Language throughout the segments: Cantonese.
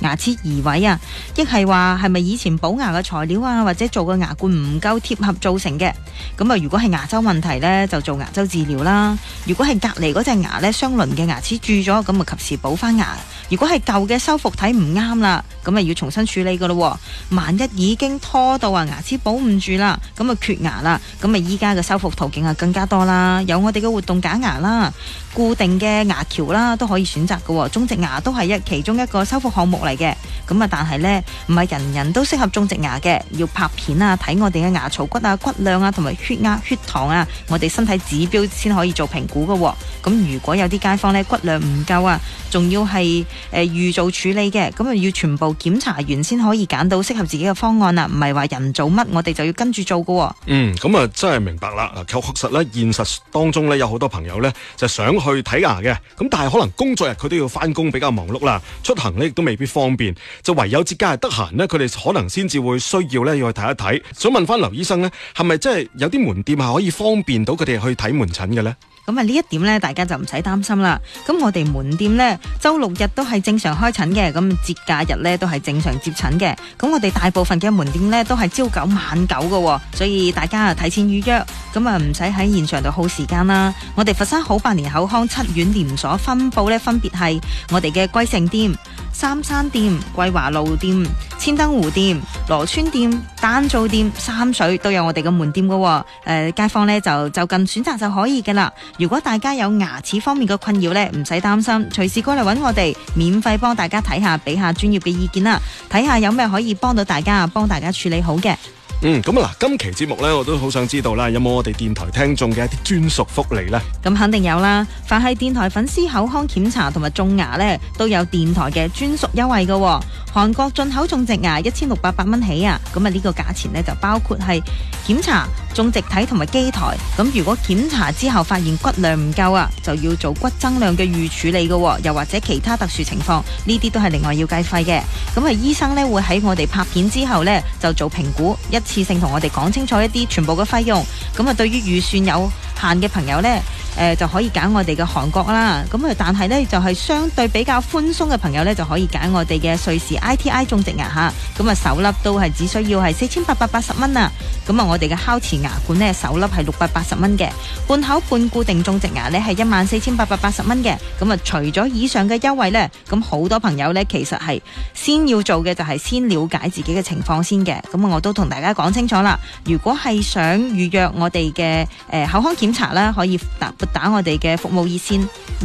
牙齒移位啊，亦係話係咪以前補牙嘅材料啊，或者做個牙冠唔夠貼合造成嘅？咁啊，如果係牙周問題呢，就做牙周治療啦。如果係隔離嗰隻牙呢，相鄰嘅牙齒蛀咗，咁啊及時補翻牙。如果係舊嘅修復體唔啱啦，咁啊要重新處理噶咯。萬一已經拖到牙齒保唔住啦，咁啊缺牙啦，咁啊依家嘅修復途徑啊更加多啦，有我哋嘅活動假牙啦、固定嘅牙橋啦都可以選擇嘅。種植牙都係其中一個修復項目嚟嘅。咁啊，但係呢，唔係人人都適合種植牙嘅，要拍片啊，睇我哋嘅牙槽骨啊、骨量啊，同埋血壓、血糖啊，我哋身體指標先可以做評估嘅。咁如果有啲街坊呢，骨量唔夠啊，仲要係預做處理嘅，咁啊要全部檢查完先可以揀到適合自己嘅方案啊，唔係話人做乜我哋就要跟住做嘅。 咁啊真係明白啦。確實咧，現實當中咧有好多朋友咧就想去睇牙嘅，咁但係可能工作日佢都要翻工，比較忙碌啦，出行咧亦都未必方便，就唯有節假日得閒咧，佢哋可能先至會需要咧要去睇一睇。想問翻劉醫生咧，係咪真係有啲門店係可以方便到佢哋去睇門診嘅咧？ 咁啊呢一點呢，大家就唔使擔心啦。咁我哋門店呢，周六日都係正常開診嘅，咁節假日呢都係正常接診嘅。咁我哋大部分嘅門店呢，都係朝9晚9嘅，所以大家提前預約，咁啊唔使喺現場度耗時間啦。我哋佛山好百年口腔7院連鎖分佈呢，分別係我哋嘅貴城店、三山店、桂華路店、千燈湖店、羅村店、丹灶店、三水都有我哋嘅門店嘅。街坊呢，就近選擇就可以嘅啦。如果大家有牙齒方面嘅困擾呢，唔使擔心，隨時過嚟揾我哋，免費幫大家睇下，俾下專業嘅意見啦，睇下有咩可以幫到大家，幫大家處理好嘅。 咁啊嗱，今期節目呢，我都好想知道啦，有冇我哋電台聽眾嘅一啲專屬福利呢？ 咁肯定有啦，凡係電台粉絲口腔檢查同埋種牙呢，都有電台嘅專屬優惠嘅。韓國進口種植牙1688蚊起啊，咁啊呢個價錢呢，就包括係檢查、種植體同埋機台。咁如果檢查之後發現骨量唔夠啊，就要做骨增量嘅預處理嘅，又或者其他特殊情況，呢啲都係另外要計費嘅。咁啊醫生呢，會喺我哋拍片之後呢，就做評估，一次性同我哋講清楚一啲全部嘅費用。咁啊對於預算有限嘅朋友呢，就可以揀我哋嘅韓國啦。咁啊但係呢，就係相對比較寬鬆嘅朋友呢，就可以揀我哋嘅瑞士 ITI 種植牙吓。咁啊首粒都係只需要係4880蚊啊。咁啊我哋嘅烤瓷牙冠呢，首粒係680蚊嘅，半口半固定種植牙呢，係14880蚊嘅。咁啊除咗以上嘅優惠呢，咁好多朋友呢，其實係先要做嘅就係先了解自己嘅情況先嘅。咁我都同大家講清楚啦，如果係想預約我哋嘅口腔檢查啦，可以撥打我哋嘅服務熱線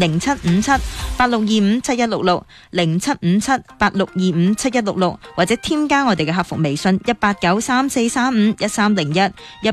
075786257166 075786257166，或者添加我哋嘅客服微信18934351301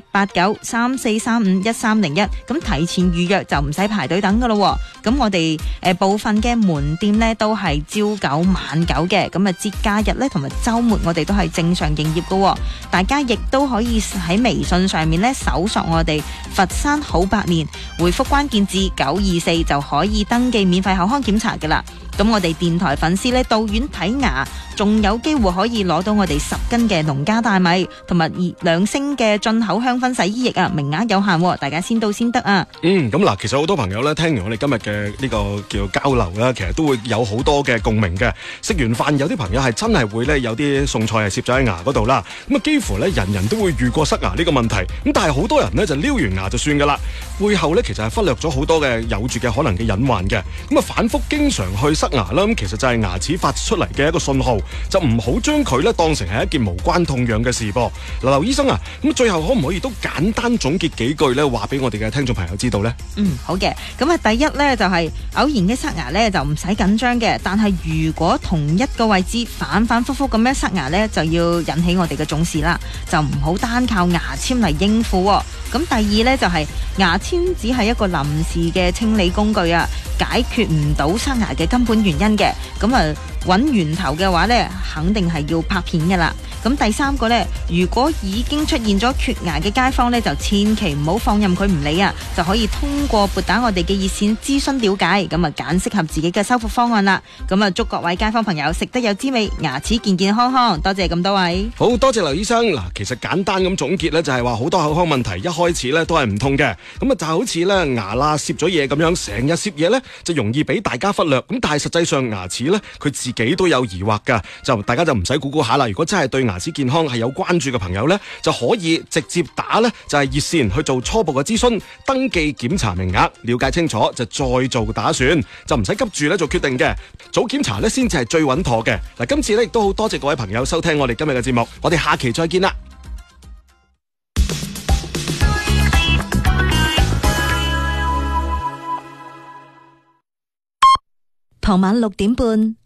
18934351301，咁提前預約就唔使排隊等噶咯。咁我哋部分嘅門店呢，都係朝9晚9嘅，咁啊節假日呢，同埋週末我哋都係正常營業噶。大家亦都可以喺微信上面呢，搜索我哋佛山好百年，回覆關鍵字924就可以登記免費口腔檢查噶啦。咁我哋電台粉絲呢，到院睇牙仲有機會可以攞到我哋10斤嘅農家大米同埋2升嘅進口香薰洗衣液啊，名額有限，大家先到先得啊。 咁嗱，其實好多朋友咧聽完我哋今日嘅呢個叫交流啦，其實都會有好多嘅共鳴嘅。食完飯有啲朋友係真係會咧有啲餸菜係攝咗喺牙嗰度啦，咁啊幾乎咧人人都會遇過塞牙呢個問題，咁但係好多人咧就撩完牙就算噶啦，背後咧其實係忽略咗好多嘅有住嘅可能嘅隱患嘅，咁啊反覆經常去塞牙啦，咁其實就係牙齒發出嚟嘅一個信號，就唔好將佢咧當成係一件無關痛癢嘅事噃。嗱，劉醫生啊，咁最後可唔可以都簡單總結幾句咧，話俾我哋嘅聽眾朋友知道呢？ 好嘅，咁啊第一呢，就係偶然嘅塞牙呢，就唔使緊張嘅，但係如果同一個位置反反复复咁樣塞牙呢，就要引起我哋嘅重視啦，就唔好單靠牙籤嚟應付。咁第二呢，就係牙籤只係一個臨時嘅清理工具啊，解決唔到塞牙嘅根本原因嘅。咁啊揾源頭嘅話呢，肯定係要拍片㗎啦。咁第三個呢，如果已經出現咗缺牙嘅街坊呢，就千祈唔好放任佢唔理啊，就可以通過撥打我哋嘅熱線諮詢了解，咁啊揀適合自己嘅修復方案啦。咁啊祝各位街坊朋友食得有滋味，牙齒健健康康。多謝咁多位， 好多謝劉醫生。嗱，其實簡單咁總結呢，就係話好多口腔問題一開始呢都係唔痛嘅，咁啊就好似呢牙罅攝咗嘢咁樣，成日攝嘢呢就容易俾大家忽略。咁但係實際上牙齒呢，佢自己己都有疑惑㗎，大家就唔使估下啦。如果真係對牙齒健康係有關注嘅朋友呢，就可以直接打呢就係熱線去做初步嘅諮詢，登記檢查名額，了解清楚就再做打算，就唔使急住咧做決定嘅。早檢查呢先至係最穩妥嘅。嗱，今次呢亦都好多謝各位朋友收聽我哋今日嘅節目，我哋下期再見啦。 傍晚6點半，